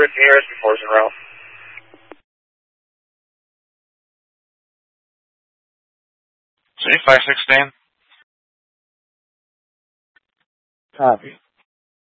if you hear us before it's en route. C516. Copy.